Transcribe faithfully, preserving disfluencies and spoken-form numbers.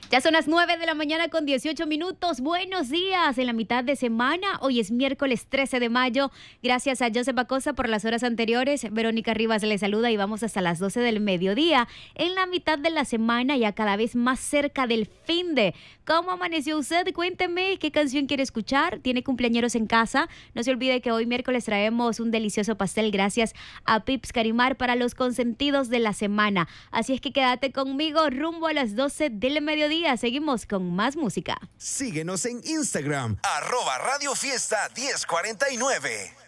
Ya son las nueve de la mañana con dieciocho minutos. Buenos días en la mitad de semana. Hoy es miércoles trece de mayo. Gracias a Joseph Acosta por las horas anteriores. Verónica Rivas le saluda y vamos hasta las doce del mediodía. En la mitad de la semana, ya cada vez más cerca del fin de. ¿Cómo amaneció usted? Cuénteme qué canción quiere escuchar. ¿Tiene cumpleañeros en casa? No se olvide que hoy miércoles traemos un delicioso pastel gracias a Pips Carimar para los consentidos de la semana. Así es que quédate conmigo rumbo a las doce del mediodía. Seguimos con más música. Síguenos en Instagram, arroba Radio Fiesta diez cuarenta y nueve.